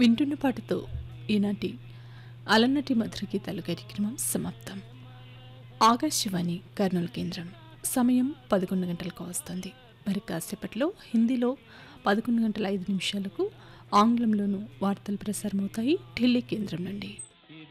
వింటున్న పాటతో ఈనాటి అలనాటి మధుర గీతాలు కార్యక్రమం సమాప్తం. ఆకాశవాణి కర్నూలు కేంద్రం. సమయం 11 గంటలకు వస్తుంది. మరి కాసేపట్లో హిందీలో 11 గంటల 5 నిమిషాలకు, ఆంగ్లంలోనూ వార్తలు ప్రసారమవుతాయి ఢిల్లీ కేంద్రం నుండి.